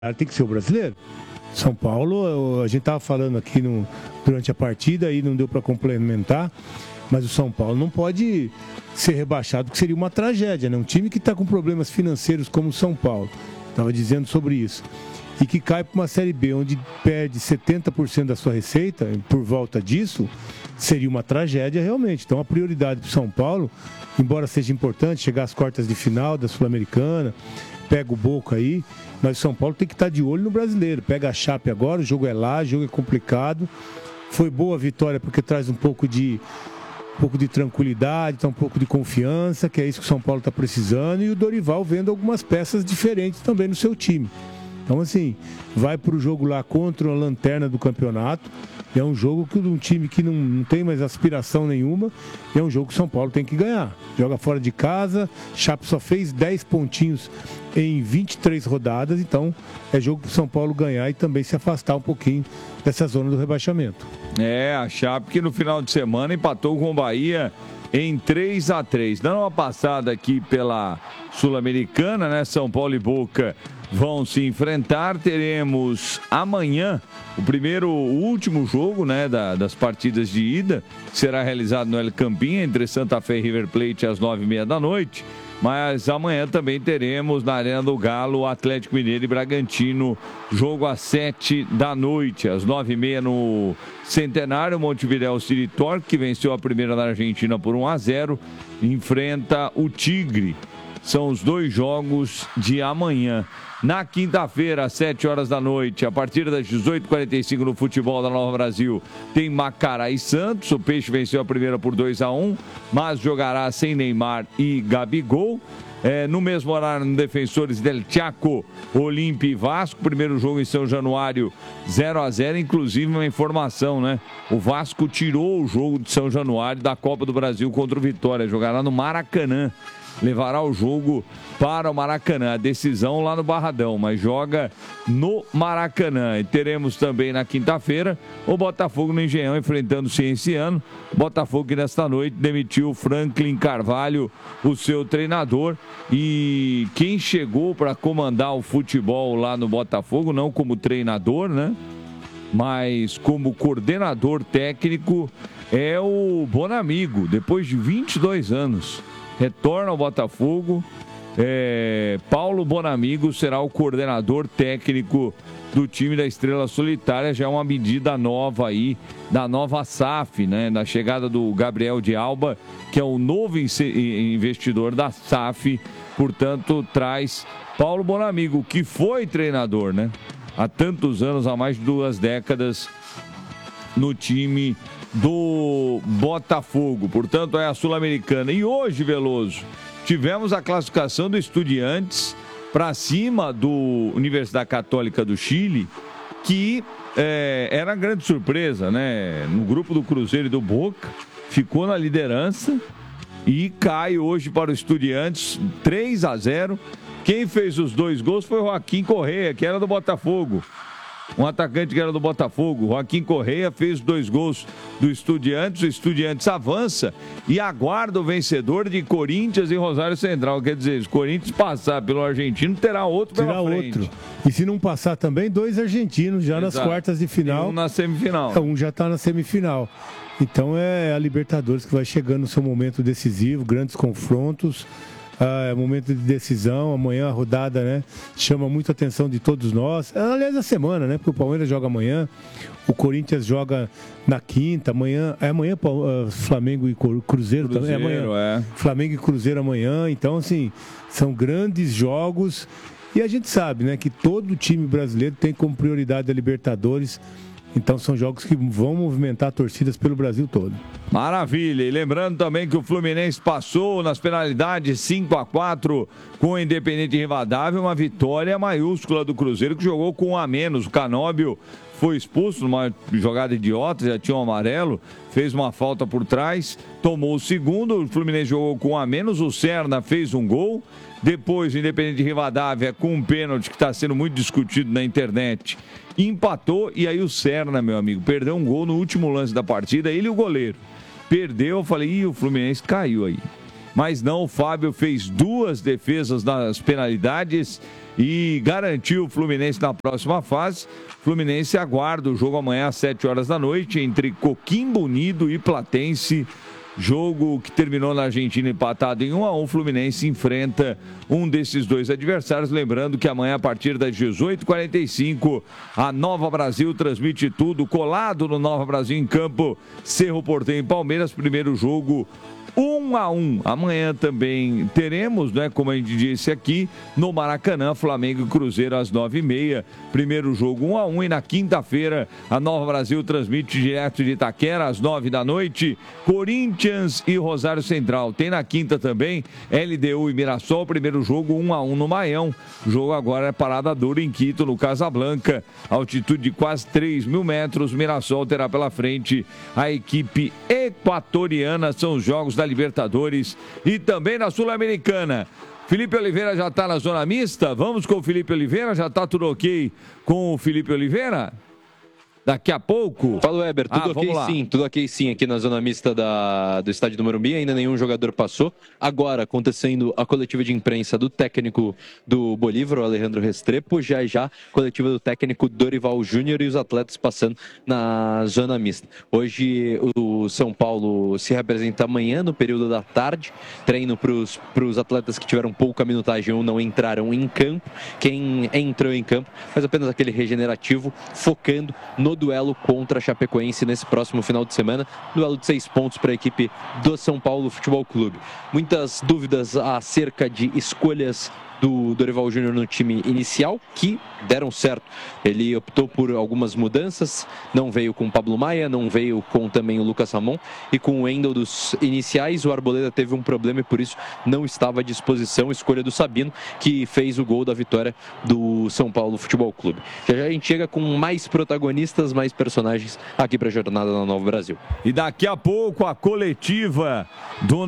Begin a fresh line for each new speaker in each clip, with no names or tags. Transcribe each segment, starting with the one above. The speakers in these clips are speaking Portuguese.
tem que ser o brasileiro. São Paulo, a gente estava falando aqui durante a partida e não deu para complementar, mas o São Paulo não pode ser rebaixado, que seria uma tragédia, né? Um time que está com problemas financeiros como o São Paulo, estava dizendo sobre isso, e que cai para uma Série B, onde perde 70% da sua receita, por volta disso, seria uma tragédia realmente. Então a prioridade para o São Paulo, embora seja importante chegar às quartas de final da Sul-Americana, pega o Boca aí, mas o São Paulo tem que estar de olho no brasileiro. Pega a Chape agora, o jogo é lá, o jogo é complicado. Foi boa a vitória porque traz um pouco de tranquilidade, um pouco de confiança, que é isso que o São Paulo está precisando, e o Dorival vendo algumas peças diferentes também no seu time. Então, assim, vai para o jogo lá contra a lanterna do campeonato. É um jogo que um time que não tem mais aspiração nenhuma, é um jogo que o São Paulo tem que ganhar. Joga fora de casa, Chape só fez 10 pontinhos em 23 rodadas, então é jogo para o São Paulo ganhar e também se afastar um pouquinho dessa zona do rebaixamento.
A Chape que no final de semana empatou com o Bahia em 3-3. Dando uma passada aqui pela Sul-Americana, né? São Paulo e Boca vão se enfrentar. Teremos amanhã o último jogo, né, das partidas de ida, que será realizado no El Campín, entre Santa Fé e River Plate às 9h30 da noite. Mas amanhã também teremos na Arena do Galo Atlético Mineiro e Bragantino, jogo às 7 da noite, às 9h30 no Centenário. Montevidéu City Torque, que venceu a primeira da Argentina por 1-0, enfrenta o Tigre. São os dois jogos de amanhã. Na quinta-feira, às 7 horas da noite, a partir das 18h45 no futebol da Nova Brasil, tem Macará e Santos. O Peixe venceu a primeira por 2-1, mas jogará sem Neymar e Gabigol. No mesmo horário, no Defensores del Chaco, Olímpia e Vasco. Primeiro jogo em São Januário, 0-0. Inclusive, uma informação, né? O Vasco tirou o jogo de São Januário da Copa do Brasil contra o Vitória. Jogará no Maracanã. Levará o jogo para o Maracanã. A decisão lá no Barradão, mas joga no Maracanã. E teremos também na quinta-feira o Botafogo no Engenhão enfrentando o Cienciano. Botafogo que nesta noite demitiu Franklin Carvalho, o seu treinador. E quem chegou para comandar o futebol lá no Botafogo, não como treinador, né? Mas como coordenador técnico, é o Bonamigo, depois de 22 anos. Retorna ao Botafogo. Paulo Bonamigo será o coordenador técnico do time da Estrela Solitária. Já é uma medida nova aí, da nova SAF, né? Da chegada do Gabriel de Alba, que é o novo investidor da SAF. Portanto, traz Paulo Bonamigo, que foi treinador, né? Há tantos anos, há mais de 2 décadas, no time do Botafogo. Portanto, é a Sul-Americana. E hoje, Veloso, tivemos a classificação do Estudiantes para cima do Universidade Católica do Chile, que era grande surpresa, né? No grupo do Cruzeiro e do Boca, ficou na liderança e cai hoje para o Estudiantes 3-0. Quem fez os 2 gols foi o Joaquim Correa, que era do Botafogo. Um atacante que era do Botafogo, Joaquim Correa, fez 2 gols do Estudiantes. O Estudiantes avança e aguarda o vencedor de Corinthians e Rosário Central. Quer dizer, se o Corinthians passar pelo argentino, terá outro pela frente. Outro.
E se não passar também, 2 argentinos já nas quartas de final.
E um na semifinal.
Um já está na semifinal. Então é a Libertadores que vai chegando no seu momento decisivo, grandes confrontos. É momento de decisão. Amanhã a rodada, né, chama muita atenção de todos nós. Aliás, a semana, né? Porque o Palmeiras joga amanhã, o Corinthians joga na quinta. Amanhã Flamengo e Cruzeiro também. Amanhã. Flamengo e Cruzeiro amanhã. Então, assim, são grandes jogos. E a gente sabe, né, que todo time brasileiro tem como prioridade a Libertadores. Então são jogos que vão movimentar torcidas pelo Brasil todo.
Maravilha. E lembrando também que o Fluminense passou nas penalidades 5-4 com o Independente Rivadavia, uma vitória maiúscula do Cruzeiro, que jogou com 1 a menos. O Canóbio foi expulso numa jogada idiota, já tinha um amarelo, fez uma falta por trás, tomou o segundo. O Fluminense jogou com 1 a menos. O Serna fez um gol. Depois o Independente Rivadavia, com um pênalti que está sendo muito discutido na internet, empatou. E aí o Serna, meu amigo, perdeu um gol no último lance da partida. Ele e o goleiro. Perdeu, eu falei, o Fluminense caiu aí. Mas não, o Fábio fez 2 defesas nas penalidades e garantiu o Fluminense na próxima fase. Fluminense aguarda o jogo amanhã às 7 horas da noite entre Coquimbo Unido e Platense. Jogo que terminou na Argentina empatado em 1-1. Fluminense enfrenta um desses dois adversários. Lembrando que amanhã, a partir das 18h45, a Nova Brasil transmite tudo. Colado no Nova Brasil em campo, Cerro Porteño e Palmeiras. Primeiro jogo 1-1. Amanhã também teremos, né, como a gente disse aqui, no Maracanã, Flamengo e Cruzeiro às 9h30. Primeiro jogo 1-1. E na quinta-feira, a Nova Brasil transmite direto de Itaquera às 9 da noite. Corinthians e Rosário Central. Tem na quinta também LDU e Mirassol. Primeiro jogo 1-1 no Maião. O jogo agora é parada dura em Quito, no Casablanca. Altitude de quase 3.000 metros. Mirassol terá pela frente a equipe equatoriana. São os jogos da Libertadores e também na Sul-Americana. Felipe Oliveira já está na zona mista. Vamos com o Felipe Oliveira. Já está tudo ok com o Felipe Oliveira? Daqui a pouco.
Fala, Weber, tudo ok sim, tudo ok sim aqui na zona mista do estádio do Morumbi, ainda nenhum jogador passou. Agora acontecendo a coletiva de imprensa do técnico do Bolívar, o Alejandro Restrepo, já coletiva do técnico Dorival Júnior e os atletas passando na zona mista. Hoje o São Paulo se representa amanhã no período da tarde, treino para os atletas que tiveram pouca minutagem ou não entraram em campo. Quem entrou em campo faz apenas aquele regenerativo, focando no duelo contra a Chapecoense nesse próximo final de semana, duelo de 6 pontos para a equipe do São Paulo Futebol Clube. Muitas dúvidas acerca de escolhas do Dorival Júnior no time inicial, que deram certo. Ele optou por algumas mudanças, não veio com o Pablo Maia, não veio com também o Lucas Ramon, e com o Wendel dos iniciais, o Arboleda teve um problema e por isso não estava à disposição. Escolha do Sabino, que fez o gol da vitória do São Paulo Futebol Clube. Já a gente chega com mais protagonistas, mais personagens aqui para a jornada na Nova Brasil.
E daqui a pouco a coletiva do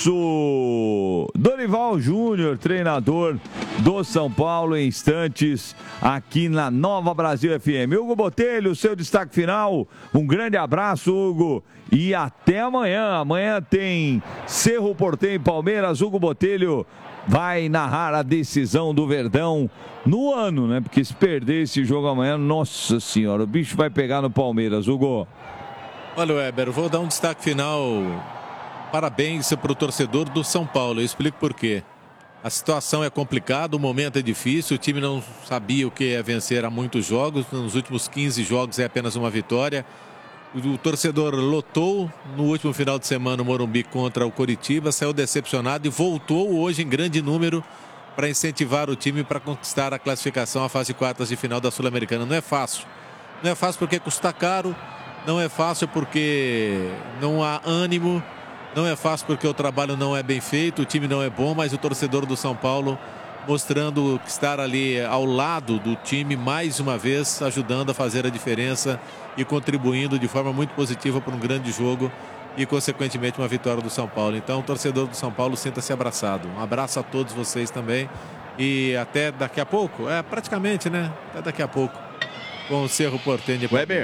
nosso Dorival Júnior, treinador do São Paulo, em instantes aqui na Nova Brasil FM. Hugo Botelho, seu destaque final. Um grande abraço, Hugo, e até amanhã. Amanhã tem Cerro Porteño e Palmeiras. Hugo Botelho vai narrar a decisão do Verdão no ano, né? Porque se perder esse jogo amanhã, nossa senhora, o bicho vai pegar no Palmeiras, Hugo.
Olha, Weber, eu vou dar um destaque final. Parabéns para o torcedor do São Paulo. Eu explico por quê. A situação é complicada, o momento é difícil, o time não sabia o que é vencer há muitos jogos, nos últimos 15 jogos é apenas uma vitória. O torcedor lotou no último final de semana no Morumbi contra o Coritiba, saiu decepcionado e voltou hoje em grande número para incentivar o time para conquistar a classificação à fase de quartas de final da Sul-Americana. Não é fácil. Não é fácil porque custa caro, não é fácil porque não há ânimo. Não é fácil porque o trabalho não é bem feito, o time não é bom, mas o torcedor do São Paulo mostrando que estar ali ao lado do time mais uma vez, ajudando a fazer a diferença e contribuindo de forma muito positiva para um grande jogo e, consequentemente, uma vitória do São Paulo. Então, o torcedor do São Paulo, sinta-se abraçado. Um abraço a todos vocês também e até daqui a pouco, praticamente, né? Até daqui a pouco, com o Cerro Porteño.
Weber.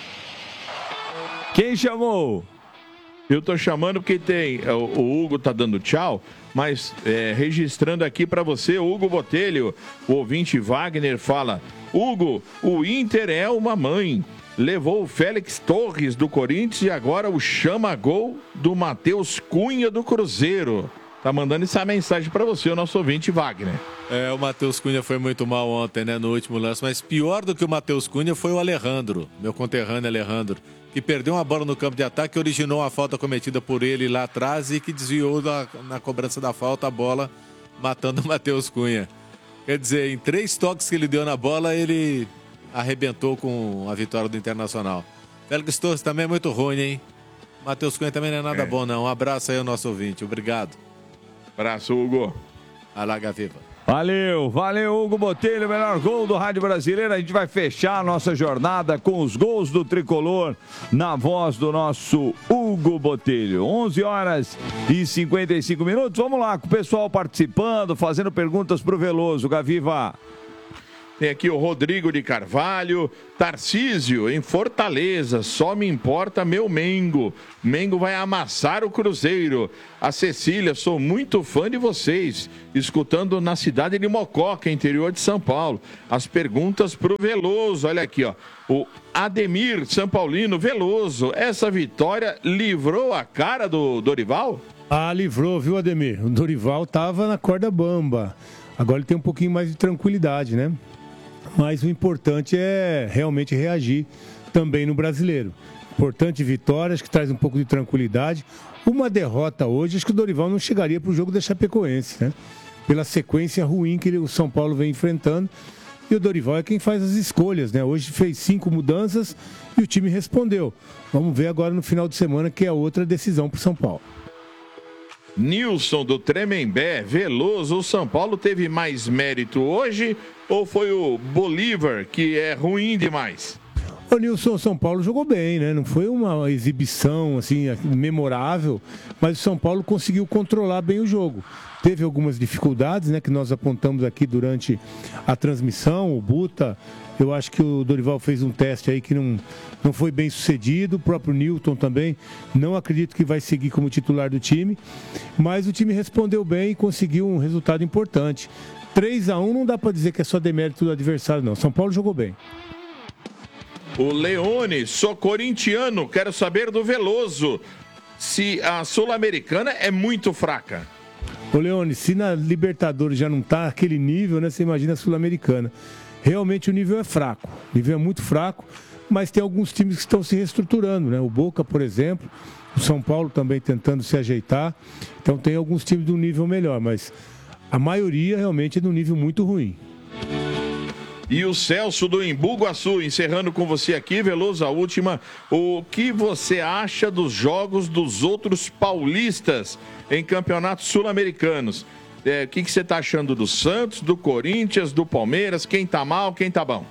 Quem chamou?
Eu tô chamando porque tem o Hugo tá dando tchau, mas registrando aqui para você, Hugo Botelho, o ouvinte Wagner fala: Hugo, o Inter é uma mãe. Levou o Félix Torres do Corinthians e agora o chama-gol do Matheus Cunha do Cruzeiro. Tá mandando essa mensagem para você, o nosso ouvinte Wagner.
O Matheus Cunha foi muito mal ontem, né, no último lance, mas pior do que o Matheus Cunha foi o Alejandro, meu conterrâneo Alejandro, que perdeu uma bola no campo de ataque, que originou uma falta cometida por ele lá atrás e que desviou na cobrança da falta a bola, matando o Matheus Cunha. Quer dizer, em 3 toques que ele deu na bola, ele arrebentou com a vitória do Internacional. Félix Torres também é muito ruim, hein? Matheus Cunha também não é nada bom, não. Um abraço aí ao nosso ouvinte. Obrigado.
Abraço, Hugo.
Alaga viva.
Valeu, Hugo Botelho, melhor gol do Rádio Brasileiro. A gente vai fechar a nossa jornada com os gols do Tricolor na voz do nosso Hugo Botelho. 11h55. Vamos lá, com o pessoal participando, fazendo perguntas pro Veloso. Gaviva.
Tem aqui o Rodrigo de Carvalho, Tarcísio, em Fortaleza, só me importa meu Mengo. Mengo vai amassar o Cruzeiro. A Cecília, sou muito fã de vocês, escutando na cidade de Mococa, interior de São Paulo. As perguntas pro Veloso, olha aqui, ó. O Ademir, São Paulino, Veloso, essa vitória livrou a cara do Dorival?
Ah, livrou, viu, Ademir? O Dorival tava na corda bamba. Agora ele tem um pouquinho mais de tranquilidade, né? Mas o importante é realmente reagir também no brasileiro. Importante vitória, acho que traz um pouco de tranquilidade. Uma derrota hoje, acho que o Dorival não chegaria para o jogo da Chapecoense, né? Pela sequência ruim que o São Paulo vem enfrentando. E o Dorival é quem faz as escolhas, né? Hoje fez 5 mudanças e o time respondeu. Vamos ver agora no final de semana, que é outra decisão para o São Paulo.
Nilson do Tremembé, Veloso, o São Paulo teve mais mérito hoje ou foi o Bolívar que é ruim demais?
O Nilson, o São Paulo jogou bem, né? Não foi uma exibição assim memorável, mas o São Paulo conseguiu controlar bem o jogo. Teve algumas dificuldades, né, que nós apontamos aqui durante a transmissão. O Buta, eu acho que o Dorival fez um teste aí que não foi bem sucedido. O próprio Newton também, não acredito que vai seguir como titular do time. Mas o time respondeu bem e conseguiu um resultado importante. 3-1 não dá para dizer que é só demérito do adversário, não. São Paulo jogou bem.
O Leone, sou corintiano, quero saber do Veloso se a Sul-Americana é muito fraca.
Ô Leone, se na Libertadores já não está aquele nível, né? Você imagina a Sul-Americana. Realmente o nível é fraco, o nível é muito fraco, mas tem alguns times que estão se reestruturando, né? O Boca, por exemplo, o São Paulo também tentando se ajeitar. Então tem alguns times de um nível melhor, mas a maioria realmente é de um nível muito ruim.
E o Celso do Embu Guaçu, encerrando com você aqui, Veloso, a última. O que você acha dos jogos dos outros paulistas em campeonatos sul-americanos? O que você está achando do Santos, do Corinthians, do Palmeiras? Quem está mal, quem está bom?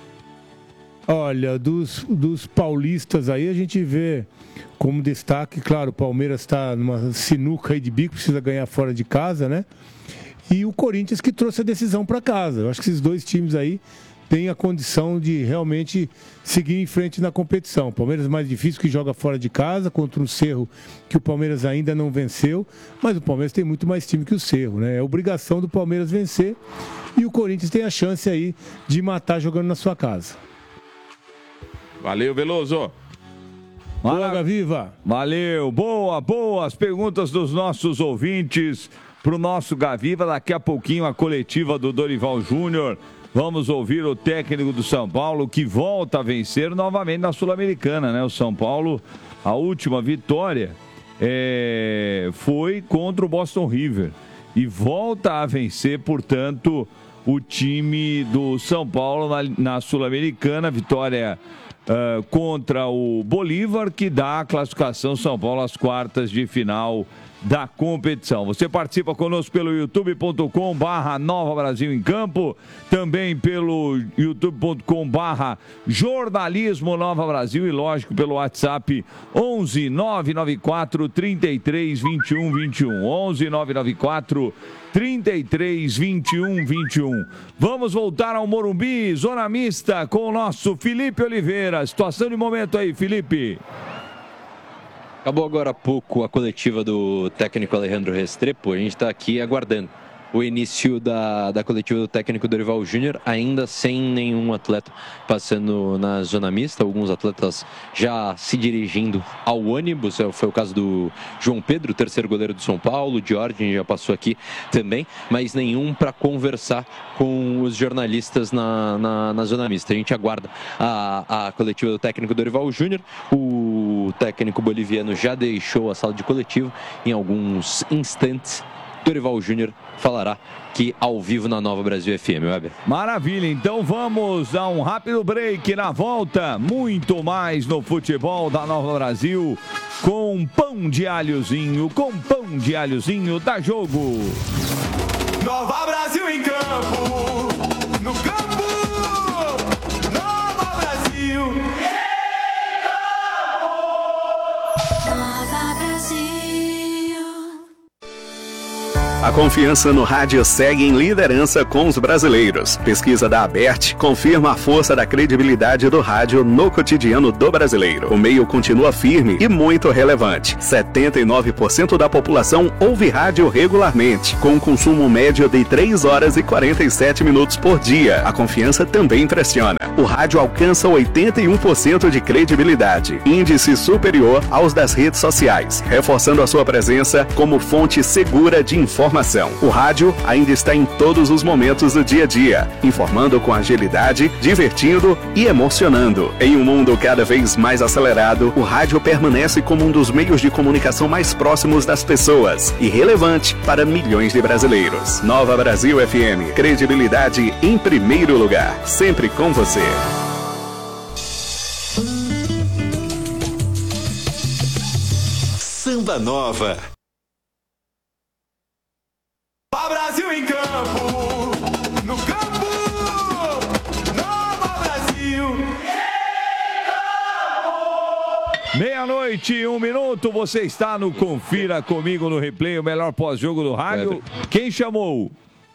Olha, dos paulistas aí a gente vê como destaque, claro, o Palmeiras está numa sinuca aí de bico, precisa ganhar fora de casa, né? E o Corinthians que trouxe a decisão para casa. Eu acho que esses dois times aí têm a condição de realmente seguir em frente na competição. O Palmeiras é mais difícil, que joga fora de casa, contra um Cerro que o Palmeiras ainda não venceu, mas o Palmeiras tem muito mais time que o Cerro, né? É obrigação do Palmeiras vencer e o Corinthians tem a chance aí de matar jogando na sua casa.
Valeu, Veloso.
Boa, Viva.
Valeu, boa. As perguntas dos nossos ouvintes para o nosso Gaviva. Daqui a pouquinho a coletiva do Dorival Júnior. Vamos ouvir o técnico do São Paulo, que volta a vencer novamente na Sul-Americana, né? O São Paulo, a última vitória foi contra o Boston River. E volta a vencer, portanto, o time do São Paulo na Sul-Americana. Vitória contra o Bolívar, que dá a classificação São Paulo às quartas de final da competição. Você participa conosco pelo youtube.com/Nova Brasil em Campo, também pelo youtube.com/Jornalismo Nova Brasil e, lógico, pelo WhatsApp 11 994 33 21 21. 11 994 33 21 21. Vamos voltar ao Morumbi, zona mista, com o nosso Felipe Oliveira. Situação de momento aí, Felipe.
Acabou agora há pouco a coletiva do técnico Alejandro Restrepo. A gente está aqui aguardando o início da coletiva do técnico Dorival Júnior, ainda sem nenhum atleta passando na zona mista. Alguns atletas já se dirigindo ao ônibus. Foi o caso do João Pedro, terceiro goleiro do São Paulo. O Jorge já passou aqui também, mas nenhum para conversar com os jornalistas na zona mista. A gente aguarda a coletiva do técnico Dorival Júnior. O técnico boliviano já deixou a sala de coletivo. Em alguns instantes, Dorival Júnior falará aqui ao vivo na Nova Brasil FM, Weber.
Maravilha, então vamos a um rápido break. Na volta, muito mais no futebol da Nova Brasil, com pão de alhozinho, dá jogo.
Nova Brasil em campo, no campo, Nova Brasil.
A confiança no rádio segue em liderança com os brasileiros. Pesquisa da Abert confirma a força da credibilidade do rádio no cotidiano do brasileiro. O meio continua firme e muito relevante. 79% da população ouve rádio regularmente, com um consumo médio de 3 horas e 47 minutos por dia. A confiança também impressiona. O rádio alcança 81% de credibilidade, índice superior aos das redes sociais, reforçando a sua presença como fonte segura de informação. O rádio ainda está em todos os momentos do dia a dia, informando com agilidade, divertindo e emocionando. Em um mundo cada vez mais acelerado, o rádio permanece como um dos meios de comunicação mais próximos das pessoas e relevante para milhões de brasileiros. Nova Brasil FM, credibilidade em primeiro lugar, sempre com você.
Samba Nova.
Brasil em campo, no campo, Nova Brasil.
Meia-noite, 1 minuto, você está no Confira Comigo no Replay, o melhor pós-jogo do rádio. Quem chamou?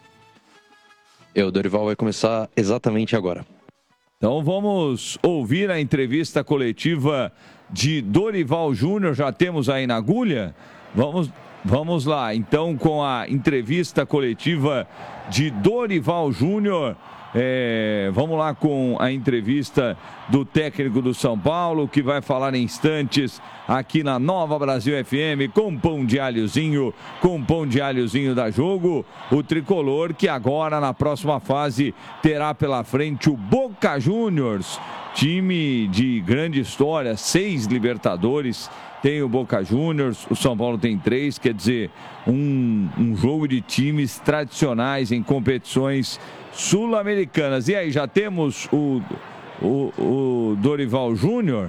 O Dorival vai começar exatamente agora.
Então vamos ouvir a entrevista coletiva de Dorival Júnior, já temos aí na agulha? Vamos lá, então, com a entrevista coletiva de Dorival Júnior. Vamos lá com a entrevista do técnico do São Paulo, que vai falar em instantes aqui na Nova Brasil FM, com pão de alhozinho da Jogo. O tricolor que agora, na próxima fase, terá pela frente o Boca Juniors, time de grande história, 6 Libertadores. Tem o Boca Juniors, o São Paulo tem 3, quer dizer, um jogo de times tradicionais em competições sul-americanas. E aí, já temos o Dorival Júnior.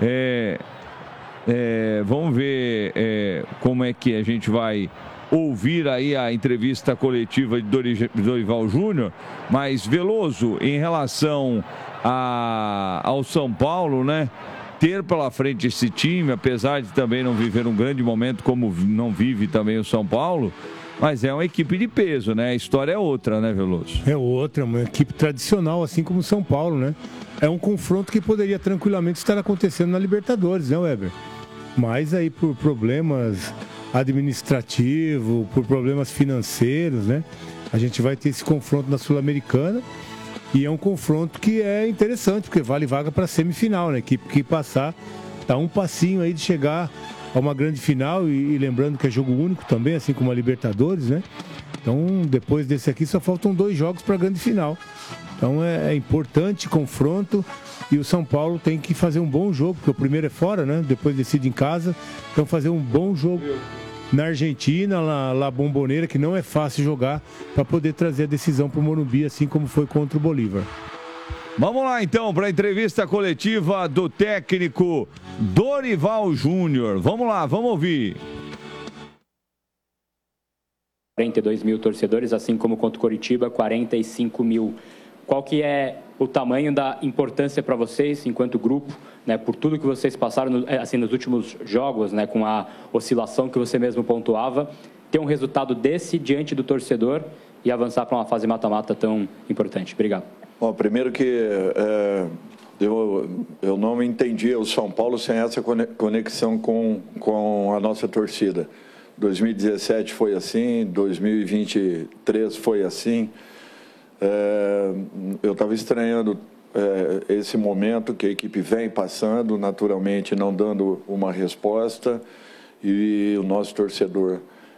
Vamos ver como é que a gente vai ouvir aí a entrevista coletiva de Dorival Júnior. Mas, Veloso, em relação ao São Paulo, né? Ter pela frente esse time, apesar de também não viver um grande momento como não vive também o São Paulo, mas é uma equipe de peso, né? A história é outra, né, Veloso?
É outra, uma equipe tradicional, assim como o São Paulo, né? É um confronto que poderia tranquilamente estar acontecendo na Libertadores, né, Weber? Mas aí por problemas administrativos, por problemas financeiros, né? A gente vai ter esse confronto na Sul-Americana. E é um confronto que é interessante, porque vale vaga para a semifinal, né? A equipe que passar está um passinho aí de chegar a uma grande final. E lembrando que é jogo único também, assim como a Libertadores, né? Então, depois desse aqui, só faltam 2 jogos para a grande final. Então, é importante confronto. E o São Paulo tem que fazer um bom jogo, porque o primeiro é fora, né? Depois decide em casa. Então, fazer um bom jogo na Argentina, lá Bombonera, que não é fácil jogar, para poder trazer a decisão para o Morumbi, assim como foi contra o Bolívar.
Vamos lá então para a entrevista coletiva do técnico Dorival Júnior. Vamos lá, vamos ouvir.
42 mil torcedores, assim como contra o Coritiba, 45 mil. Qual que é o tamanho da importância para vocês, enquanto grupo, né, por tudo que vocês passaram assim, nos últimos jogos, né, com a oscilação que você mesmo pontuava, ter um resultado desse diante do torcedor e avançar para uma fase mata-mata tão importante? Obrigado.
Bom, primeiro que eu não entendia o São Paulo sem essa conexão com a nossa torcida. 2017 foi assim, 2023 foi assim. Eu estava estranhando esse momento que a equipe vem passando, naturalmente não dando uma resposta, e o nosso torcedor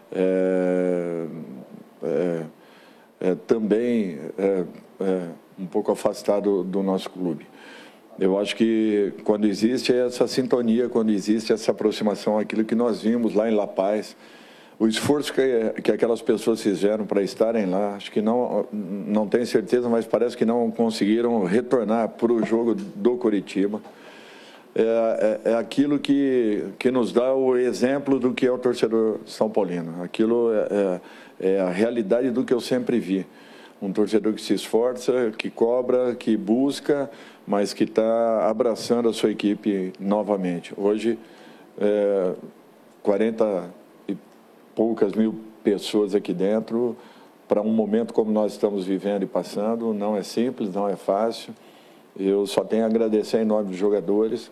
também um pouco afastado do nosso clube. Eu acho que quando existe essa sintonia, quando existe essa aproximação, aquilo que nós vimos lá em La Paz, o esforço que aquelas pessoas fizeram para estarem lá, acho que não tenho certeza, mas parece que não conseguiram retornar para o jogo do Coritiba. É aquilo que nos dá o exemplo do que é o torcedor são paulino. Aquilo é a realidade do que eu sempre vi. Um torcedor que se esforça, que cobra, que busca, mas que está abraçando a sua equipe novamente. Hoje, 40 e poucas mil pessoas aqui dentro para um momento como nós estamos vivendo e passando. Não é simples, não é fácil. Eu só tenho a agradecer em nome dos jogadores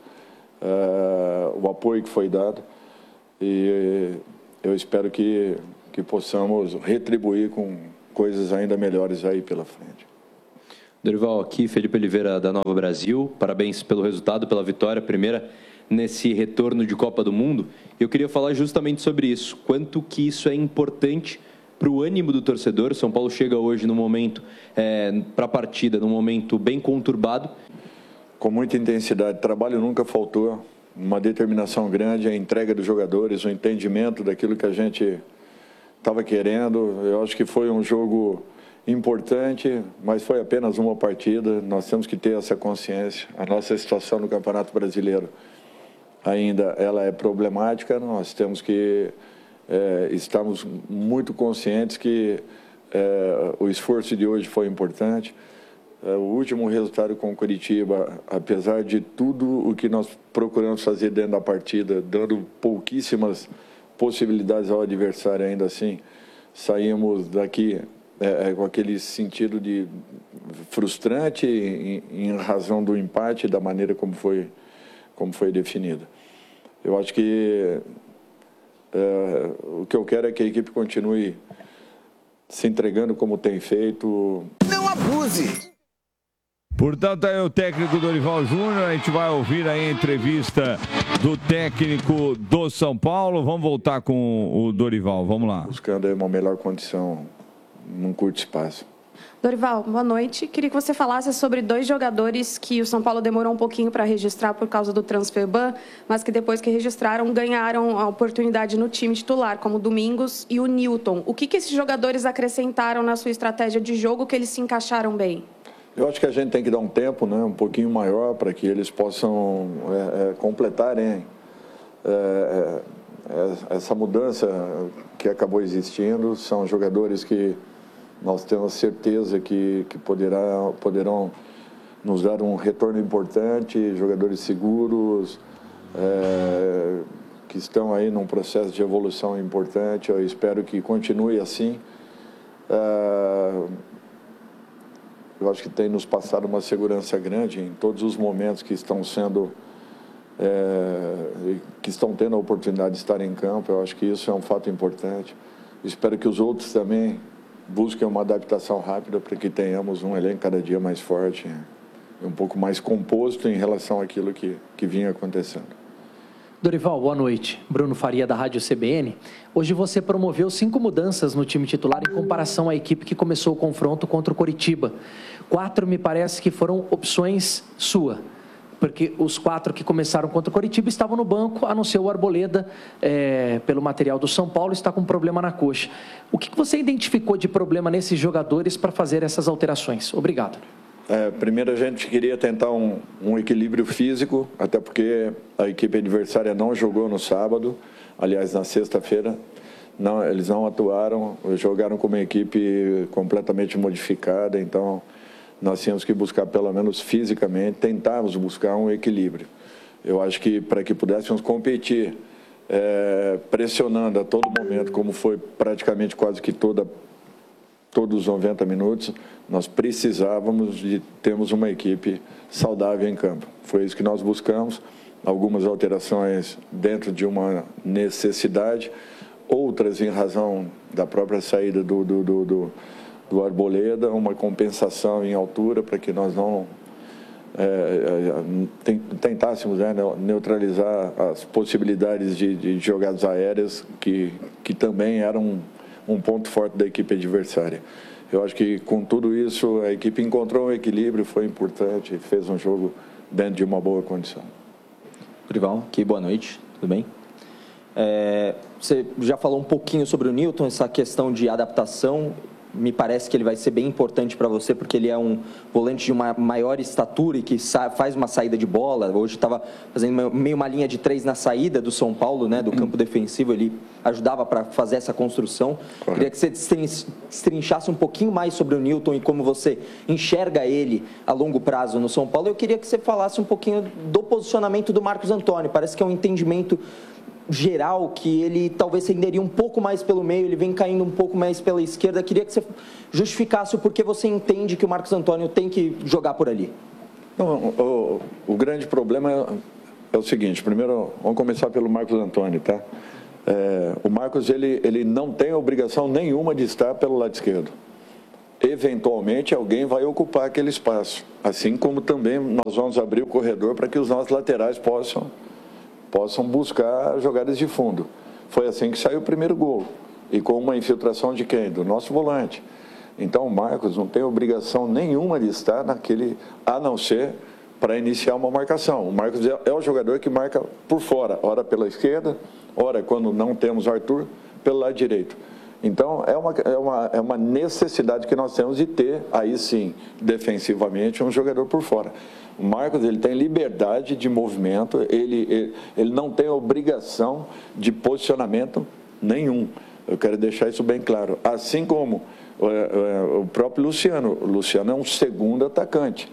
o apoio que foi dado e eu espero que possamos retribuir com coisas ainda melhores aí pela frente.
Dorival, aqui Felipe Oliveira da Nova Brasil, parabéns pelo resultado, pela vitória, primeira nesse retorno de Copa do Mundo. Eu queria falar justamente sobre isso, quanto que isso é importante para o ânimo do torcedor. O São Paulo chega hoje no momento, para a partida, num momento bem conturbado.
Com muita intensidade, trabalho nunca faltou, uma determinação grande, a entrega dos jogadores, o entendimento daquilo que a gente estava querendo. Eu acho que foi um jogo importante, mas foi apenas uma partida. Nós temos que ter essa consciência. A nossa situação no Campeonato Brasileiro ainda ela é problemática. Nós temos que estamos muito conscientes que o esforço de hoje foi importante. O último resultado com o Coritiba, apesar de tudo o que nós procuramos fazer dentro da partida, dando pouquíssimas possibilidades ao adversário, ainda assim, saímos daqui com aquele sentido de frustrante em razão do empate, da maneira como foi definida. Eu acho que o que eu quero é que a equipe continue se entregando como tem feito.
Não abuse!
Portanto, aí o técnico Dorival Júnior, a gente vai ouvir aí a entrevista do técnico do São Paulo. Vamos voltar com o Dorival, vamos lá.
Buscando aí uma melhor condição num curto espaço.
Dorival, boa noite. Queria que você falasse sobre 2 jogadores que o São Paulo demorou um pouquinho para registrar por causa do transfer ban, mas que depois que registraram ganharam a oportunidade no time titular, como o Domingos e o Newton. O que esses jogadores acrescentaram na sua estratégia de jogo que eles se encaixaram bem?
Eu acho que a gente tem que dar um tempo, né, um pouquinho maior para que eles possam completarem essa mudança que acabou existindo. São jogadores que nós temos certeza que poderão nos dar um retorno importante, jogadores seguros, que estão aí num processo de evolução importante. Eu espero que continue assim. Eu acho que tem nos passado uma segurança grande em todos os momentos que estão tendo a oportunidade de estar em campo. Eu acho que isso é um fato importante. Espero que os outros também busquem uma adaptação rápida para que tenhamos um elenco cada dia mais forte e um pouco mais composto em relação àquilo que vinha acontecendo.
Dorival, boa noite. Bruno Faria, da Rádio CBN. Hoje você promoveu 5 mudanças no time titular em comparação à equipe que começou o confronto contra o Coritiba. 4 me parece que foram opções sua, porque os 4 que começaram contra o Coritiba estavam no banco, a não ser o Arboleda, pelo material do São Paulo, está com problema na coxa. O que você identificou de problema nesses jogadores para fazer essas alterações? Obrigado.
Primeiro a gente queria tentar um equilíbrio físico, até porque a equipe adversária não jogou no sábado, aliás, na sexta-feira. Eles não atuaram, jogaram com uma equipe completamente modificada, então nós tínhamos que buscar, pelo menos fisicamente, tentarmos buscar um equilíbrio. Eu acho que para que pudéssemos competir, pressionando a todo momento, como foi praticamente quase que todos os 90 minutos, nós precisávamos de termos uma equipe saudável em campo. Foi isso que nós buscamos, algumas alterações dentro de uma necessidade, outras em razão da própria saída do Arboleda, uma compensação em altura para que nós não tentássemos neutralizar as possibilidades de jogadas aéreas que também eram um ponto forte da equipe adversária. Eu acho que com tudo isso a equipe encontrou um equilíbrio, foi importante, fez um jogo dentro de uma boa condição.
Dorival, aqui, boa noite, tudo bem? Você já falou um pouquinho sobre o Newton, essa questão de adaptação. Me parece que ele vai ser bem importante para você, porque ele é um volante de uma maior estatura e que faz uma saída de bola. Hoje estava fazendo meio uma linha de 3 na saída do São Paulo, né, do campo defensivo. Ele ajudava para fazer essa construção. Correto. Queria que você destrinchasse um pouquinho mais sobre o Newton e como você enxerga ele a longo prazo no São Paulo. Eu queria que você falasse um pouquinho do posicionamento do Marcos Antônio. Parece que é um entendimento geral que ele talvez renderia um pouco mais pelo meio, ele vem caindo um pouco mais pela esquerda. Queria que você justificasse o porquê você entende que o Marcos Antônio tem que jogar por ali.
Não, o grande problema é o seguinte, primeiro vamos começar pelo Marcos Antônio, tá? O Marcos ele não tem obrigação nenhuma de estar pelo lado esquerdo. Eventualmente alguém vai ocupar aquele espaço, assim como também nós vamos abrir o corredor para que os nossos laterais possam buscar jogadas de fundo. Foi assim que saiu o primeiro gol, e com uma infiltração de quem? Do nosso volante. Então o Marcos não tem obrigação nenhuma de estar naquele, a não ser para iniciar uma marcação. O Marcos é o jogador que marca por fora, ora pela esquerda, ora quando não temos Arthur, pelo lado direito. Então, é uma necessidade que nós temos de ter, aí sim, defensivamente, um jogador por fora. O Marcos, ele tem liberdade de movimento, ele não tem obrigação de posicionamento nenhum. Eu quero deixar isso bem claro. Assim como o próprio Luciano. O Luciano é um segundo atacante.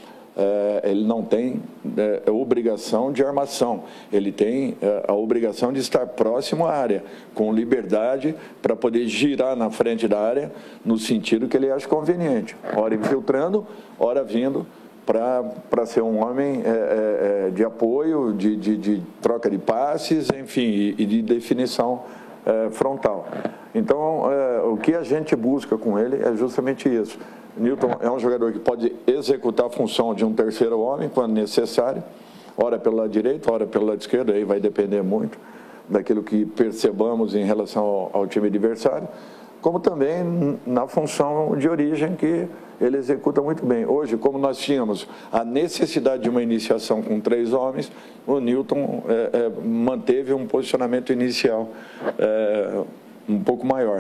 Ele não tem obrigação de armação, ele tem a obrigação de estar próximo à área, com liberdade para poder girar na frente da área no sentido que ele acha conveniente, ora infiltrando, ora vindo para ser um homem de apoio, de troca de passes, enfim, e de definição frontal. Então, o que a gente busca com ele é justamente isso. Newton é um jogador que pode executar a função de um terceiro homem quando necessário, ora pelo lado direito, ora pelo lado esquerdo, aí vai depender muito daquilo que percebamos em relação ao time adversário, como também na função de origem que ele executa muito bem. Hoje, como nós tínhamos a necessidade de uma iniciação com 3 homens, o Newton manteve um posicionamento inicial um pouco maior.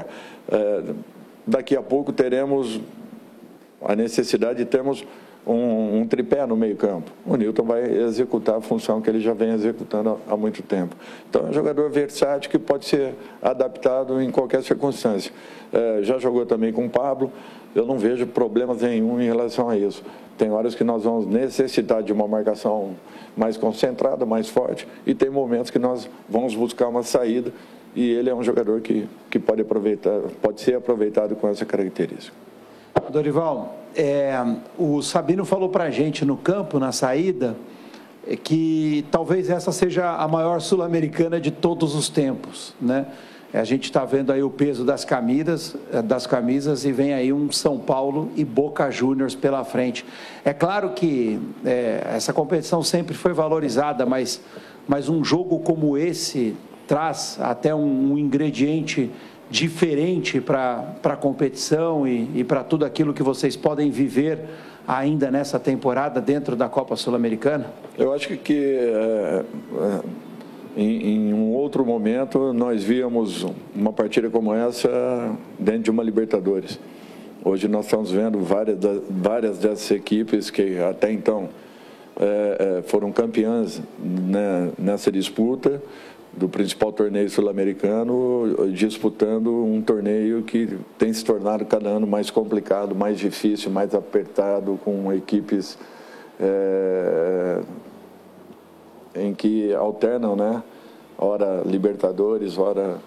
Daqui a pouco teremos a necessidade de termos um tripé no meio campo. O Newton vai executar a função que ele já vem executando há muito tempo. Então, é um jogador versátil que pode ser adaptado em qualquer circunstância. Já jogou também com o Pablo, eu não vejo problemas nenhum em relação a isso. Tem horas que nós vamos necessitar de uma marcação mais concentrada, mais forte, e tem momentos que nós vamos buscar uma saída, e ele é um jogador que pode ser aproveitado com essa característica.
Dorival, o Sabino falou para a gente no campo, na saída, que talvez essa seja a maior sul-americana de todos os tempos, né? A gente está vendo aí o peso das camisas e vem aí um São Paulo e Boca Juniors pela frente. É claro que essa competição sempre foi valorizada, mas um jogo como esse traz até um ingrediente diferente para a competição e para tudo aquilo que vocês podem viver ainda nessa temporada dentro da Copa Sul-Americana?
Eu acho que em um outro momento nós víamos uma partida como essa dentro de uma Libertadores. Hoje nós estamos vendo várias dessas equipes que até então foram campeãs nessa disputa do principal torneio sul-americano, disputando um torneio que tem se tornado cada ano mais complicado, mais difícil, mais apertado, com equipes em que alternam, né? Ora Libertadores, ora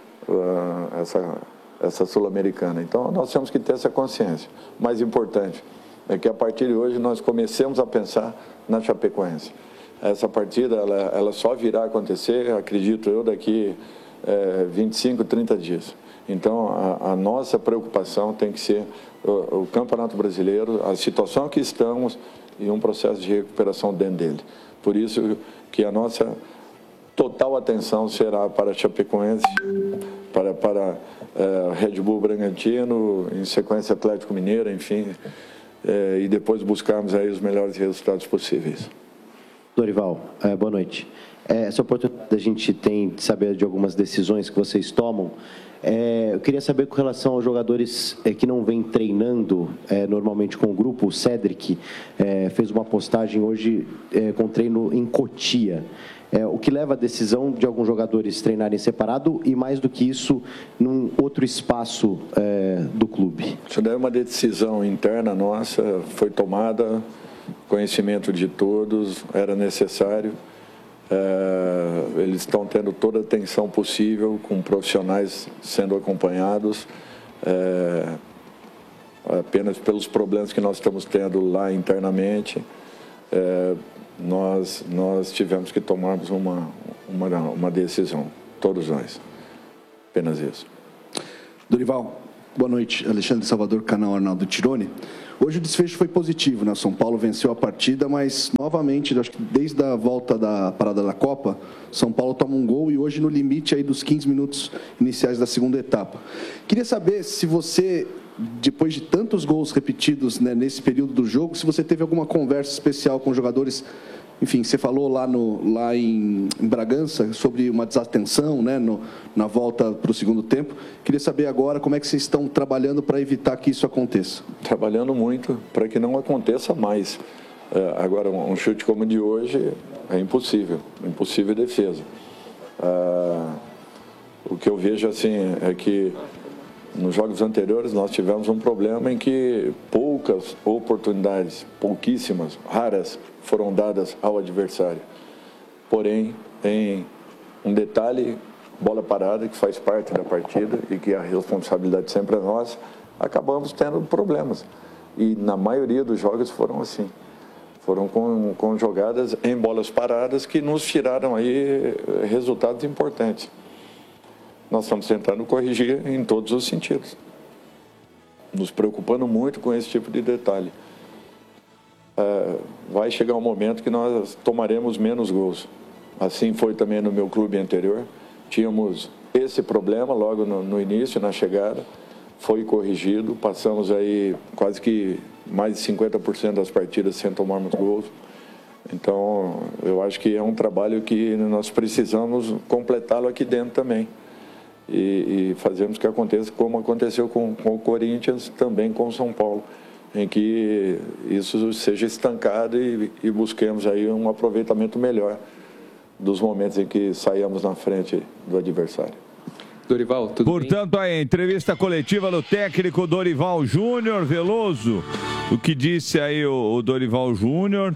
essa sul-americana. Então nós temos que ter essa consciência. O mais importante é que a partir de hoje nós comecemos a pensar na Chapecoense. Essa partida, ela só virá a acontecer, acredito eu, daqui 25, 30 dias. Então, a nossa preocupação tem que ser o Campeonato Brasileiro, a situação que estamos e um processo de recuperação dentro dele. Por isso que a nossa total atenção será para a Chapecoense, para Red Bull Bragantino, em sequência Atlético Mineiro, enfim, e depois buscarmos aí os melhores resultados possíveis.
Dorival, boa noite. Essa oportunidade a gente tem de saber de algumas decisões que vocês tomam. Eu queria saber com relação aos jogadores que não vêm treinando normalmente com o grupo. O Cédric fez uma postagem hoje com treino em Cotia. O que leva a decisão de alguns jogadores treinarem separado e, mais do que isso, num outro espaço do clube?
Isso daí é uma decisão interna nossa, foi tomada, conhecimento de todos, era necessário. Eles estão tendo toda a atenção possível, com profissionais sendo acompanhados, apenas pelos problemas que nós estamos tendo lá internamente. Nós tivemos que tomarmos uma decisão, todos nós. Apenas isso.
Dorival, boa noite. Alexandre Salvador, canal Arnaldo Tironi. Hoje o desfecho foi positivo, né? São Paulo venceu a partida, mas novamente, acho que desde a volta da parada da Copa, São Paulo toma um gol e hoje no limite aí dos 15 minutos iniciais da segunda etapa. Queria saber se você, depois de tantos gols repetidos, né, nesse período do jogo, se você teve alguma conversa especial com os jogadores. Enfim, você falou lá em Bragança sobre uma desatenção, né, na volta para o segundo tempo. Queria saber agora como é que vocês estão trabalhando para evitar que isso aconteça.
Trabalhando muito para que não aconteça mais. Agora, um chute como o de hoje é impossível defesa. O que eu vejo assim é que nos jogos anteriores nós tivemos um problema em que poucas oportunidades, pouquíssimas, raras, foram dadas ao adversário. Porém, tem um detalhe, bola parada, que faz parte da partida e que a responsabilidade sempre é nossa, acabamos tendo problemas. E na maioria dos jogos foram assim. Foram com jogadas em bolas paradas que nos tiraram aí resultados importantes. Nós estamos tentando corrigir em todos os sentidos, nos preocupando muito com esse tipo de detalhe. Vai chegar um momento que nós tomaremos menos gols. Assim foi também no meu clube anterior. Tínhamos esse problema logo no início, na chegada. Foi corrigido, passamos aí quase que mais de 50% das partidas sem tomarmos gols. Então, eu acho que é um trabalho que nós precisamos completá-lo aqui dentro também. E fazermos que aconteça como aconteceu com o Corinthians, também com o São Paulo, em que isso seja estancado e busquemos aí um aproveitamento melhor dos momentos em que saímos na frente do adversário.
Dorival, tudo
Portanto, a entrevista coletiva do técnico Dorival Júnior, Veloso, o que disse aí o Dorival Júnior,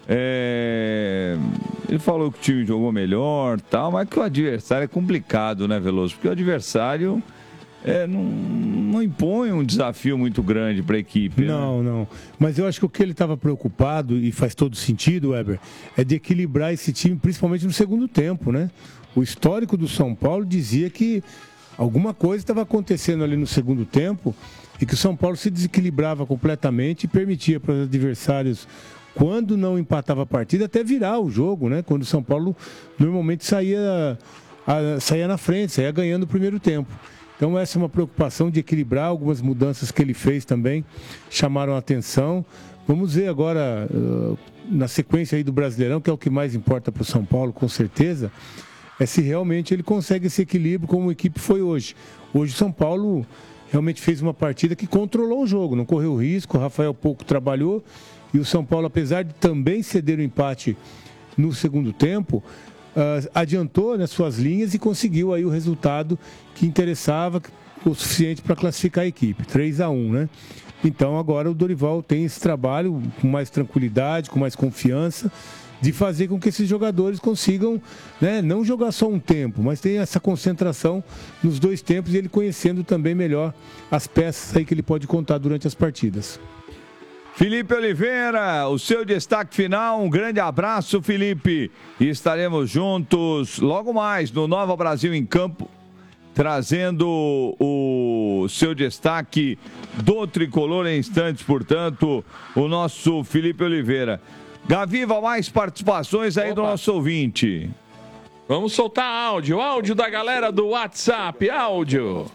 ele falou que o time jogou melhor, tal, mas que o adversário é complicado, né, Veloso? Porque o adversário não impõe um desafio muito grande para a equipe.
Não. Mas eu acho que o que ele estava preocupado, e faz todo sentido, Weber, é de equilibrar esse time, principalmente no segundo tempo, né? O histórico do São Paulo dizia que alguma coisa estava acontecendo ali no segundo tempo e que o São Paulo se desequilibrava completamente e permitia para os adversários, quando não empatava a partida, até virar o jogo, né? Quando o São Paulo normalmente saía na frente, saía ganhando o primeiro tempo. Então essa é uma preocupação de equilibrar. Algumas mudanças que ele fez também chamaram a atenção. Vamos ver agora, na sequência aí do Brasileirão, que é o que mais importa para o São Paulo, com certeza, é se realmente ele consegue esse equilíbrio como a equipe foi hoje. Hoje o São Paulo realmente fez uma partida que controlou o jogo, não correu risco, o Rafael pouco trabalhou, e o São Paulo, apesar de também ceder o empate no segundo tempo, adiantou nas suas linhas e conseguiu aí o resultado que interessava o suficiente para classificar a equipe, 3-1, né? Então agora o Dorival tem esse trabalho com mais tranquilidade, com mais confiança, de fazer com que esses jogadores consigam, né, não jogar só um tempo, mas ter essa concentração nos dois tempos e ele conhecendo também melhor as peças aí que ele pode contar durante as partidas.
Felipe Oliveira, o seu destaque final, um grande abraço, Felipe, e estaremos juntos logo mais no Nova Brasil em Campo, trazendo o seu destaque do Tricolor em instantes, portanto, o nosso Felipe Oliveira. Gaviva, mais participações aí do nosso ouvinte.
Vamos soltar áudio da galera do WhatsApp, áudio.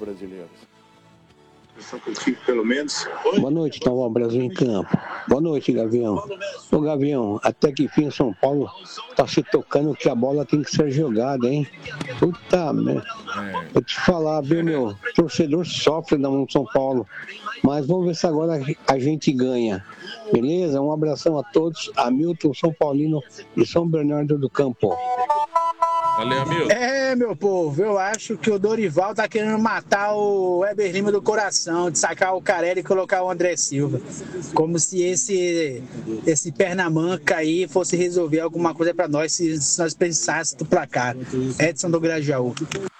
Pelo menos. Boa noite, Nova Brasil em Campo. Boa noite, Gavião. Ô, Gavião, até que fim o São Paulo tá se tocando que a bola tem que ser jogada, hein? Puta merda. Vou te falar, viu, meu? O torcedor sofre na mão do São Paulo. Mas vamos ver se agora a gente ganha. Beleza? Um abração a todos. Hamilton, São Paulino e São Bernardo do Campo.
Valeu, amigo.
Meu povo, eu acho que o Dorival tá querendo matar o Weber Lima do coração, de sacar o Carelli e colocar o André Silva. Como se esse pernamanca aí fosse resolver alguma coisa pra nós, se nós pensássemos do placar. Edson do Grajaú.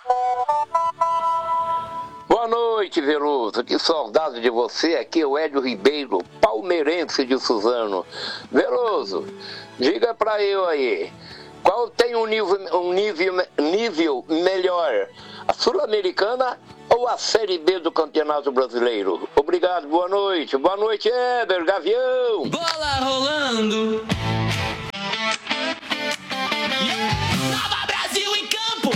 Boa noite, Veloso. Que saudade de você. Aqui é o Hélio Ribeiro, palmeirense de Suzano. Veloso, diga pra eu aí, qual tem um nível melhor, a Sul-Americana ou a Série B do Campeonato Brasileiro? Obrigado, boa noite. Boa noite, Éber, Gavião.
Bola rolando. Nova Brasil em campo.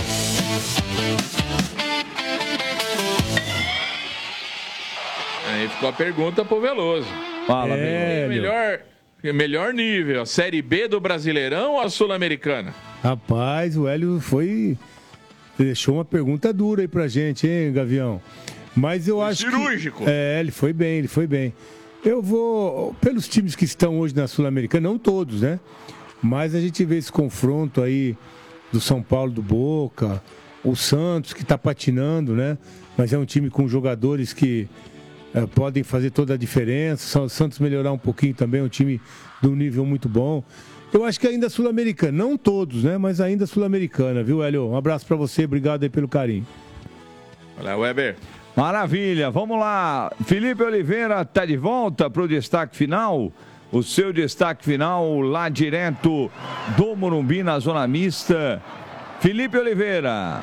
Aí ficou a pergunta pro Veloso.
Fala,
melhor nível, a Série B do Brasileirão ou a Sul-Americana?
Rapaz, o Hélio deixou uma pergunta dura aí pra gente, hein, Gavião? Mas eu acho
cirúrgico.
Ele foi bem. Eu vou, pelos times que estão hoje na Sul-Americana, não todos, né? Mas a gente vê esse confronto aí do São Paulo, do Boca, o Santos, que tá patinando, né? Mas é um time com jogadores que podem fazer toda a diferença. O Santos melhorar um pouquinho também, um time de um nível muito bom. Eu acho que ainda Sul-Americana, não todos, né? Mas ainda Sul-Americana, viu, Hélio? Um abraço pra você, obrigado aí pelo carinho.
Olha, Weber.
Maravilha, vamos lá. Felipe Oliveira tá de volta pro destaque final. O seu destaque final lá direto do Morumbi, na zona mista. Felipe Oliveira.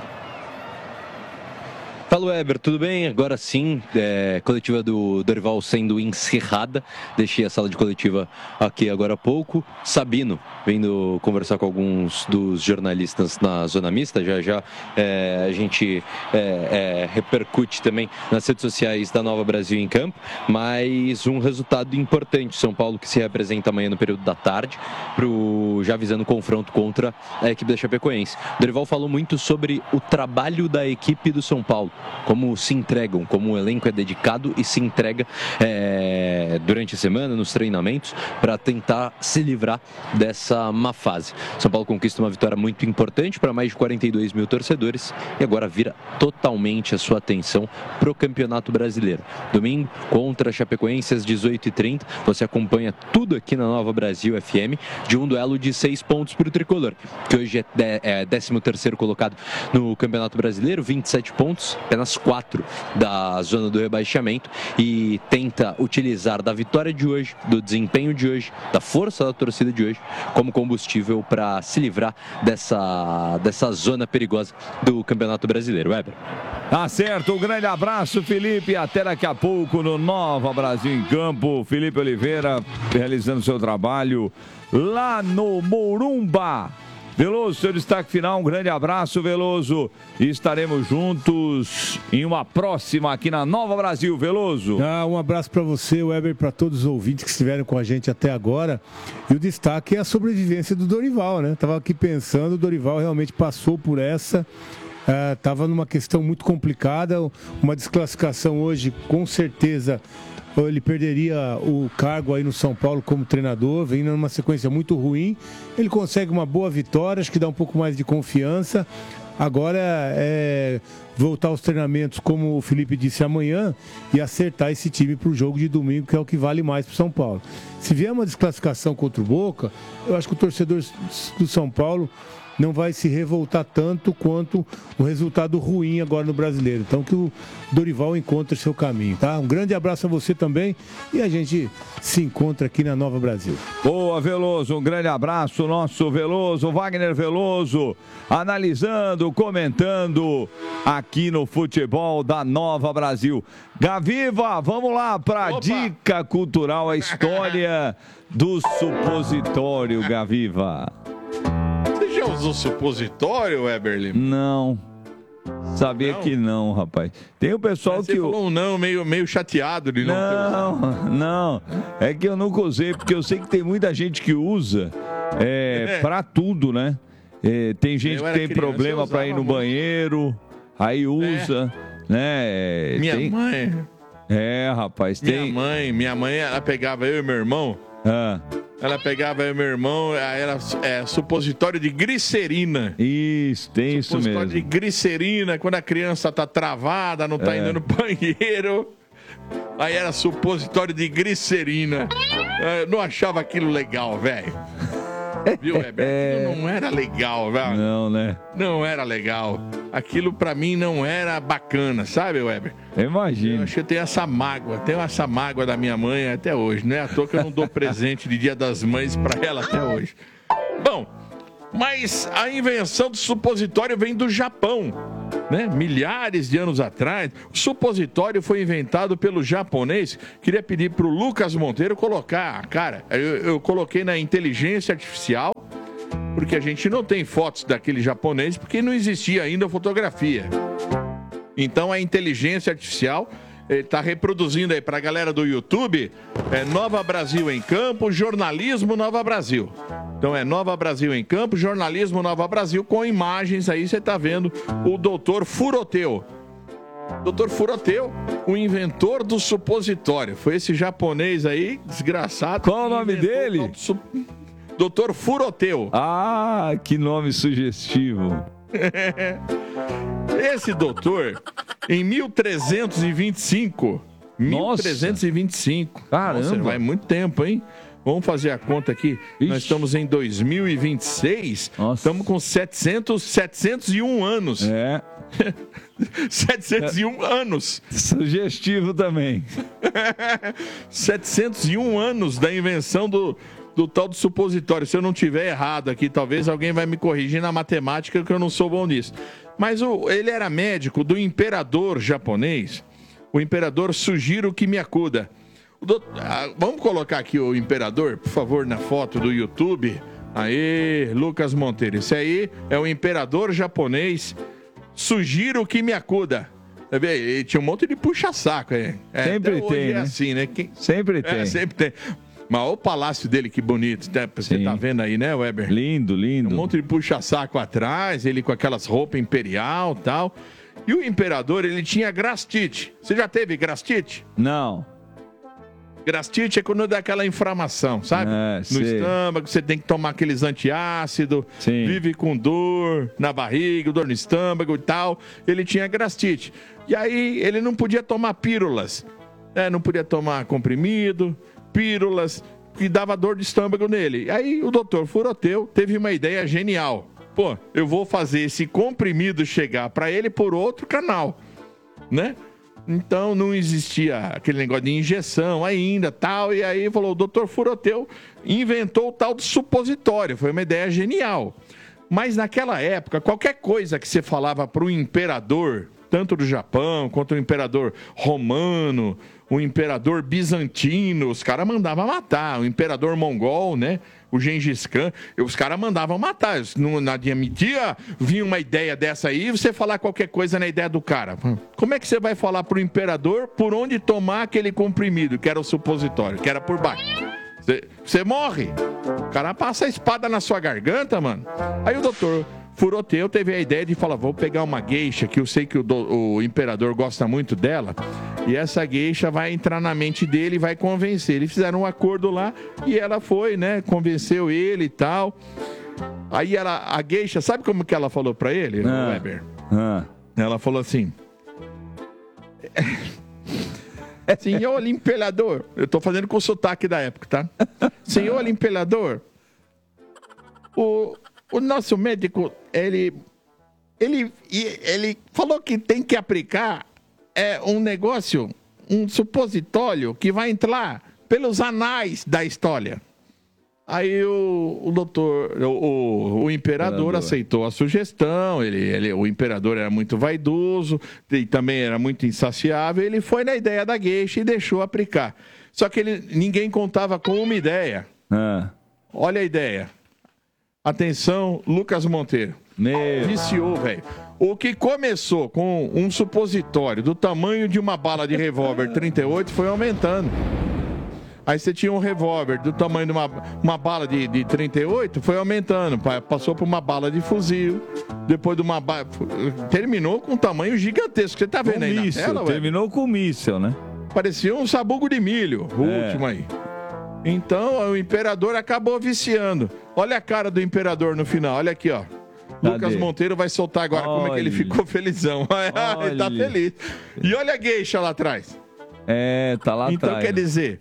Fala, Weber, tudo bem? Agora sim, coletiva do Dorival sendo encerrada. Deixei a sala de coletiva aqui agora há pouco. Sabino vindo conversar com alguns dos jornalistas na zona mista. Já a gente repercute também nas redes sociais da Nova Brasil em Campo. Mas um resultado importante. São Paulo que se representa amanhã no período da tarde, já visando o confronto contra a equipe da Chapecoense. O Dorival falou muito sobre o trabalho da equipe do São Paulo. Como se entregam, como o elenco é dedicado e se entrega durante a semana, nos treinamentos, para tentar se livrar dessa má fase. São Paulo conquista uma vitória muito importante para mais de 42 mil torcedores e agora vira totalmente a sua atenção para o Campeonato Brasileiro. Domingo, contra a Chapecoense, às 18h30, você acompanha tudo aqui na Nova Brasil FM, de um duelo de 6 pontos para o Tricolor, que hoje é 13º colocado no Campeonato Brasileiro, 27 pontos, apenas 4 da zona do rebaixamento, e tenta utilizar da vitória de hoje, do desempenho de hoje, da força da torcida de hoje, como combustível para se livrar dessa zona perigosa do Campeonato Brasileiro. Weber.
Tá certo, um grande abraço, Felipe, até daqui a pouco no Nova Brasil em Campo. Felipe Oliveira realizando seu trabalho lá no Morumba. Veloso, seu destaque final, um grande abraço, Veloso, e estaremos juntos em uma próxima aqui na Nova Brasil, Veloso.
Um abraço para você, Weber, para todos os ouvintes que estiveram com a gente até agora. E o destaque é a sobrevivência do Dorival, né? Tava aqui pensando, o Dorival realmente passou por essa. Estava numa questão muito complicada, uma desclassificação hoje, com certeza ele perderia o cargo aí no São Paulo como treinador, vem numa sequência muito ruim. Ele consegue uma boa vitória, acho que dá um pouco mais de confiança. Agora é voltar aos treinamentos, como o Felipe disse, amanhã, e acertar esse time para o jogo de domingo, que é o que vale mais para o São Paulo. Se vier uma desclassificação contra o Boca, eu acho que o torcedor do São Paulo não vai se revoltar tanto quanto o resultado ruim agora no Brasileiro. Então que o Dorival encontre seu caminho, tá? Um grande abraço a você também e a gente se encontra aqui na Nova Brasil.
Boa, Veloso, um grande abraço, nosso Veloso, Wagner Veloso, analisando, comentando aqui no futebol da Nova Brasil. Gaviva, vamos lá para a dica cultural, a história do supositório, Gaviva.
Você já usou supositório, Weberly?
Não. Sabia que não, rapaz. Tem o pessoal
você
que...
Você falou um não meio chateado de não ter usado.
Não. É que eu nunca usei, porque eu sei que tem muita gente que usa pra tudo, né? Tem gente que tem problema pra ir no banheiro, aí usa, né?
Mãe...
rapaz,
Minha mãe, ela pegava eu e meu irmão Ela pegava meu irmão, aí era supositório de glicerina.
Isso, tem isso mesmo.
Supositório de glicerina, quando a criança tá travada, não tá indo no banheiro. Aí era supositório de glicerina. Eu não achava aquilo legal, velho. Viu, Weber? Aquilo não era legal, velho.
Não, né?
Não era legal. Aquilo pra mim não era bacana, sabe, Weber?
Eu imagino.
Eu acho que eu tenho essa mágoa da minha mãe até hoje. Não é à toa que eu não dou presente de Dia das Mães pra ela até hoje. Bom, mas a invenção do supositório vem do Japão, né? Milhares de anos atrás. O supositório foi inventado pelo japonês. Queria pedir pro Lucas Monteiro colocar. Cara, eu coloquei na inteligência artificial, porque a gente não tem fotos daquele japonês, porque não existia ainda fotografia. Então a inteligência artificial está reproduzindo aí para a galera do YouTube, Nova Brasil em Campo, Jornalismo Nova Brasil. Então é Nova Brasil em Campo, Jornalismo Nova Brasil, com imagens aí, você está vendo o Dr. Furoteu. Dr. Furoteu, o inventor do supositório. Foi esse japonês aí, desgraçado.
Qual o nome dele?
Dr. Furoteu.
Ah, que nome sugestivo.
Esse doutor, em 1325.
Nossa.
1325.
Caramba.
Nossa, vai muito tempo, hein? Vamos fazer a conta aqui. Ixi. Nós estamos em 2026. Nossa. Estamos com 701 anos. 701 anos.
Sugestivo também.
701 anos da invenção do tal do supositório. Se eu não tiver errado aqui, talvez alguém vai me corrigir na matemática, que eu não sou bom nisso. Mas ele era médico do imperador japonês, o imperador Sugiro Kimiakuda. Vamos colocar aqui o imperador, por favor, na foto do YouTube. Aê, Lucas Monteiro. Esse aí é o imperador japonês Sugiro Kimiakuda. Ele tinha um monte de puxa-saco.
Sempre tem, né?
Assim, né?
Sempre tem.
Sempre tem. Mas olha o palácio dele, que bonito, né? Você tá vendo aí, né, Weber?
Lindo, lindo.
Um monte de puxa-saco atrás, ele com aquelas roupas imperial e tal. E o imperador, ele tinha gastrite. Você já teve gastrite?
Não.
Gastrite é quando dá aquela inflamação, sabe? No estômago, você tem que tomar aqueles antiácidos, vive com dor na barriga, dor no estômago e tal. Ele tinha gastrite. E aí, ele não podia tomar pílulas. Não podia tomar comprimido, pílulas, que dava dor de estômago nele. Aí o doutor Furoteu teve uma ideia genial. Pô, eu vou fazer esse comprimido chegar para ele por outro canal, né? Então não existia aquele negócio de injeção ainda, tal. E aí falou, o doutor Furoteu inventou o tal do supositório. Foi uma ideia genial. Mas naquela época, qualquer coisa que você falava para o imperador, tanto do Japão quanto o imperador romano, o imperador bizantino, os caras mandavam matar. O imperador mongol, né? O Gengis Khan, os caras mandavam matar. Não admitia vir uma ideia dessa aí e você falar qualquer coisa na ideia do cara. Como é que você vai falar pro imperador por onde tomar aquele comprimido, que era o supositório, que era por baixo? Você morre. O cara passa a espada na sua garganta, mano. Aí o doutor Furoteu teve a ideia de falar, vou pegar uma geisha, que eu sei que o imperador gosta muito dela, e essa geisha vai entrar na mente dele e vai convencer. Eles fizeram um acordo lá e ela foi, né, convenceu ele e tal. Aí a geisha, sabe como que ela falou pra ele, Weber? Ela falou assim, senhor imperador, eu tô fazendo com o sotaque da época, tá? Senhor imperador, o nosso médico, ele falou que tem que aplicar um negócio, um supositório que vai entrar pelos anais da história. Aí o imperador aceitou a sugestão, o imperador era muito vaidoso e também era muito insaciável, ele foi na ideia da geisha e deixou aplicar. Só que ninguém contava com uma ideia. Olha a ideia. Atenção, Lucas Monteiro. Viciou, velho. O que começou com um supositório do tamanho de uma bala de revólver 38 foi aumentando. Aí você tinha um revólver do tamanho de uma bala de 38, foi aumentando. Passou por uma bala de fuzil. Depois de uma bala. Terminou com um tamanho gigantesco. Você tá vendo aí na tela,
terminou com um míssil, né?
Parecia um sabugo de milho, o último aí. Então, o Imperador acabou viciando. Olha a cara do Imperador no final, olha aqui, ó. Lucas Monteiro vai soltar agora como é que ele ficou felizão. Ele tá feliz. E olha a Geisha lá atrás.
Tá lá
então,
atrás.
Quer dizer,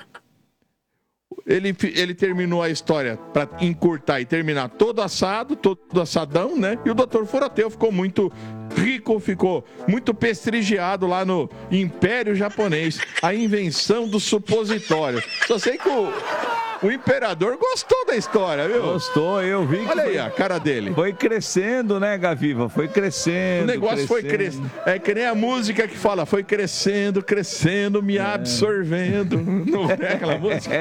ele terminou a história para encurtar e terminar todo assado, todo assadão, né? E o Dr. Furoteu ficou muito rico, ficou muito prestigiado lá no Império Japonês. A invenção do supositório. Só sei que o Imperador gostou da história, viu?
Gostou, eu vi.
Olha aí a cara dele.
Foi crescendo, né, Gaviva? Foi crescendo.
O negócio foi crescendo. É que nem a música que fala, foi crescendo, crescendo, me absorvendo. Não é aquela música?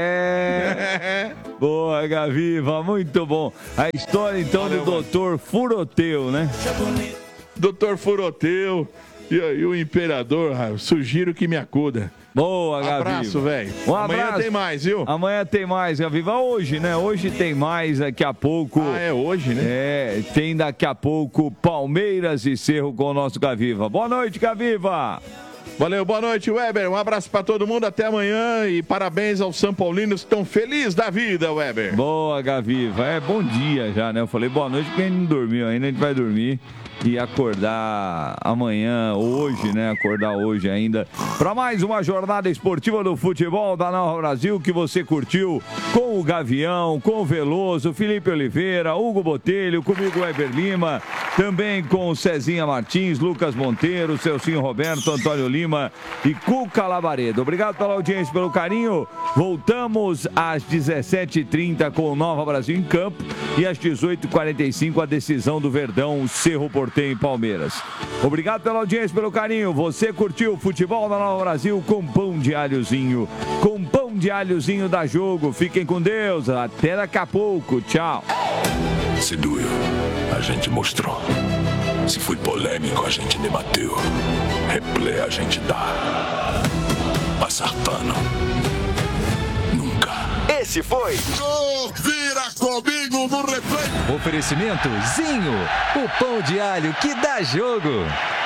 Boa, Gaviva, muito bom. A história, então, do Dr. Furoteu, né?
Dr. Furoteu e o Imperador, sugiro que me acuda.
Boa, Gaviva.
Abraço, velho.
Amanhã
tem mais, viu?
Amanhã tem mais, Gaviva. Hoje, né? Hoje tem mais, daqui a pouco.
É hoje, né?
Tem daqui a pouco Palmeiras e Cerro com o nosso Gaviva. Boa noite, Gaviva.
Valeu, boa noite, Weber. Um abraço pra todo mundo, até amanhã e parabéns aos São Paulinos que estão felizes da vida, Weber.
Boa, Gaviva. Bom dia já, né? Eu falei boa noite porque a gente não dormiu ainda, a gente vai dormir e acordar amanhã, hoje, né? Acordar hoje ainda para mais uma jornada esportiva do futebol da Nova Brasil que você curtiu com o Gavião, com o Veloso, Felipe Oliveira, Hugo Botelho, comigo Weber Lima, também com o Cezinha Martins, Lucas Monteiro, Celcinho Roberto, Antônio Lima e Cuca Labaredo. Obrigado pela audiência, pelo carinho. Voltamos às 17h30 com o Nova Brasil em campo e às 18h45 a decisão do Verdão, Cerro Porteño e Palmeiras. Obrigado pela audiência, pelo carinho. Você curtiu o futebol da Nova Brasil com pão de alhozinho. Com pão de alhozinho da Jogo. Fiquem com Deus. Até daqui a pouco. Tchau.
Se doeu, a gente mostrou. Se foi polêmico, a gente debateu. Replay a gente dá. Passar pano. Nunca.
Esse foi
Vira Comigo no Replay.
Oferecimento Zinho, o pão de alho que dá jogo.